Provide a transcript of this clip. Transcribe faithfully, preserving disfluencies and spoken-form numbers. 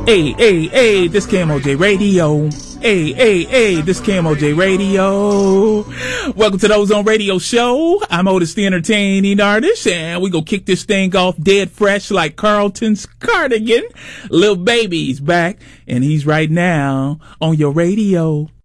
Hey, hey, hey, this K M O J Radio. Hey, hey, hey, this K M O J Radio. Welcome to the Ozone Radio Show. I'm Otis the Entertaining Artist, and we gonna kick this thing off dead fresh like Carlton's cardigan. Lil Baby's back, and he's right now on your radio.